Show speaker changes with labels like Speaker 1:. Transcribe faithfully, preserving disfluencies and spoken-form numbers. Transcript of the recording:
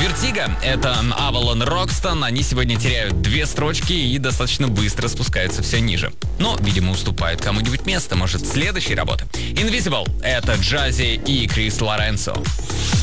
Speaker 1: Vertigo — это Avalon Roxton. Они сегодня теряют две строчки и достаточно быстро спускаются все ниже. Но, видимо, уступают кому-нибудь место. Может, следующей работы. Invisible — это Джази и Крис Лоренцо.